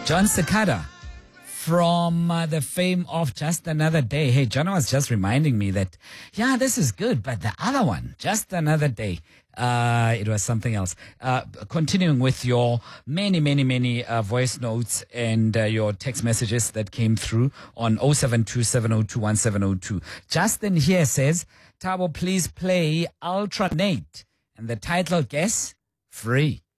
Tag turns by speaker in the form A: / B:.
A: John Cicada from the fame of Just Another Day. Hey, John was just reminding me that, yeah, this is good, but the other one, Just Another Day, it was something else. Continuing with your many voice notes and your text messages that came through on 0727021702. Justin here says, Tabo, please play Ultranate. And the title, guess, Free.